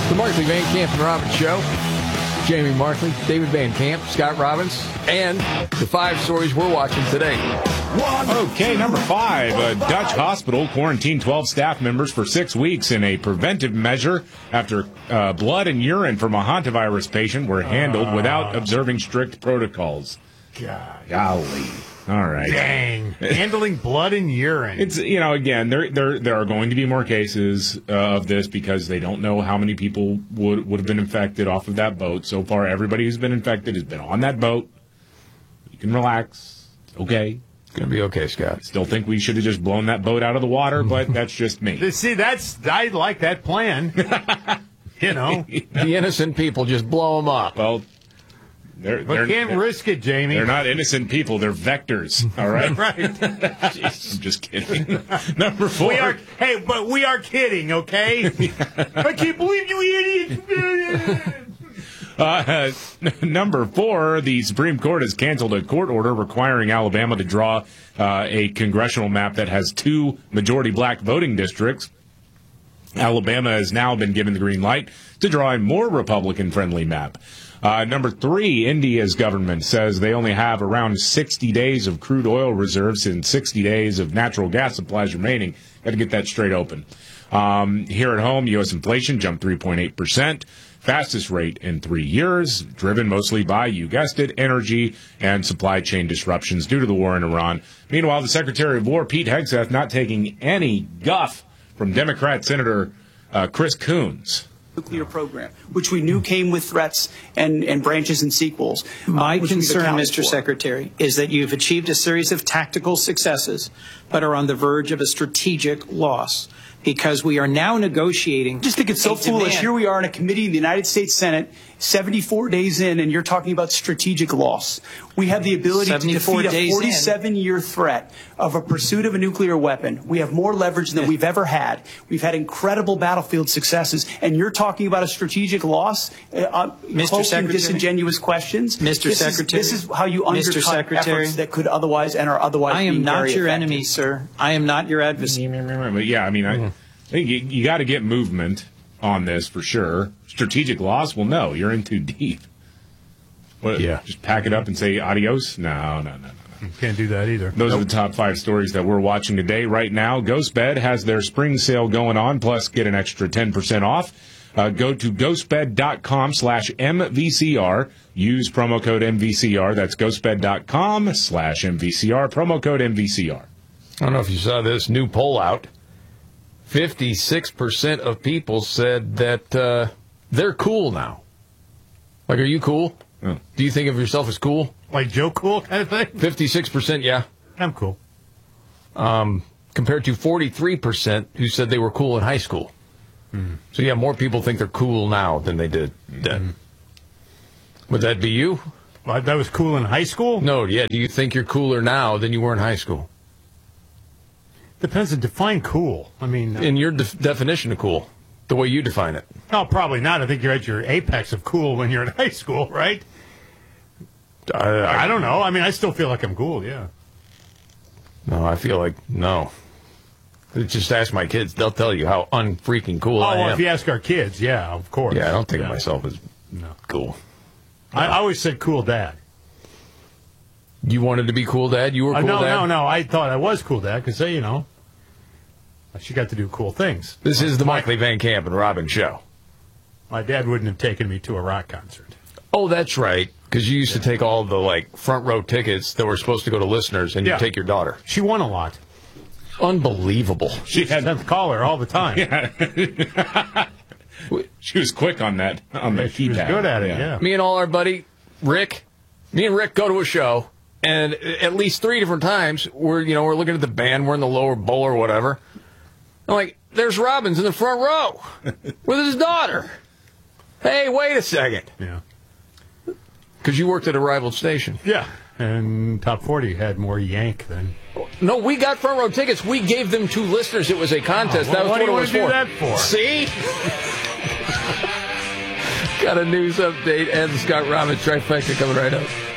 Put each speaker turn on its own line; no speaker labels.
The Markley, Van Camp, and Robbins Show. Jamie Markley, David Van Camp, Scott Robbins, and the 5 stories we're watching today.
Okay, number 5. A Dutch hospital quarantined 12 staff members for 6 weeks in a preventive measure after blood and urine from a hantavirus patient were handled without observing strict protocols. Golly. All right.
Dang. Handling blood and urine.
It's, again, there are going to be more cases of this because they don't know how many people would have been infected off of that boat. So far, everybody who's been infected has been on that boat. You can relax. Okay.
It's going to be okay, Scott.
Still think we should have just blown that boat out of the water, but that's just me.
See, I like that plan.
The innocent people, just blow them up.
Well,
we can't risk it, Jamie.
They're not innocent people. They're vectors. All right?
Right.
I'm just kidding. Number 4.
But we are kidding, okay? I can't believe you idiots.
Number 4, the Supreme Court has canceled a court order requiring Alabama to draw a congressional map that has 2 majority black voting districts. Alabama has now been given the green light to draw a more Republican-friendly map. Number 3, India's government says they only have around 60 days of crude oil reserves and 60 days of natural gas supplies remaining. Got to get that straight open. Here at home, U.S. inflation jumped 3.8%, fastest rate in 3 years, driven mostly by, you guessed it, energy and supply chain disruptions due to the war in Iran. Meanwhile, the Secretary of War, Pete Hegseth, not taking any guff from Democrat Senator Chris Coons.
Nuclear program, which we knew came with threats and branches and sequels.
My concern, Mr. Secretary, is that you've achieved a series of tactical successes, but are on the verge of a strategic loss. Because we are now negotiating.
I just think it's so foolish. Here we are in a committee in the United States Senate, 74 days in, and you're talking about strategic loss. We have the ability to defeat a 47-year threat of a pursuit of a nuclear weapon. We have more leverage than we've ever had. We've had incredible battlefield successes, and you're talking about a strategic loss?
Mr. Secretary,
disingenuous questions?
Mr. Secretary.
This is how you undercut efforts that could otherwise and are otherwise
I am not your
effective.
Enemy, sir. I am not your adversary.
But yeah, I think you got to get movement on this for sure. Strategic loss? Well, no, you're in too deep. What,
yeah.
Just pack it up and say adios? No.
Can't do that either.
Those are the top 5 stories that we're watching today. Right now, GhostBed has their spring sale going on, plus get an extra 10% off. Go to ghostbed.com/MVCR. Use promo code MVCR. That's ghostbed.com/MVCR. Promo code MVCR.
I don't know if you saw this new poll out. 56% of people said that they're cool now. Like, are you cool?
Oh.
Do you think of yourself as cool?
Like Joe Cool kind of thing?
56%, yeah.
I'm cool.
Compared to 43% who said they were cool in high school. So, yeah, more people think they're cool now than they did then. Would that be you?
Well, that was cool in high school?
No, yeah. Do you think you're cooler now than you were in high school?
Depends on define cool. I mean,
in your definition of cool, the way you define it.
No, probably not. I think you're at your apex of cool when you're in high school, right? I don't know. I mean, I still feel like I'm cool, yeah.
No, I feel like, no. Just ask my kids. They'll tell you how unfreaking cool I am.
Well, if you ask our kids, yeah, of course.
Yeah, I don't think of myself as cool.
I always said cool dad.
You wanted to be cool dad? You were cool dad?
No. I thought I was cool dad because, she got to do cool things.
This is the Markley, Van Camp, and Robbins Show.
My dad wouldn't have taken me to a rock concert.
Oh, that's right. Because you used to take all the, front row tickets that were supposed to go to listeners, and you'd take your daughter.
She won a lot.
Unbelievable.
She had to call her all the time.
Yeah. She was quick on that.
She was good at it, yeah.
Me and all our buddy, Rick, go to a show, and at least 3 different times, we're looking at the band, we're in the lower bowl or whatever. I'm like, there's Robbins in the front row with his daughter. Hey, wait a second.
Yeah.
Because you worked at a rival station.
Yeah. And Top 40 had more yank than...
No, we got front row tickets. We gave them to listeners. It was a contest.
Well,
that was
what do you
it
want
was
to do
for.
that for?
See? Got a news update and the Scott Robbins trifecta coming right up.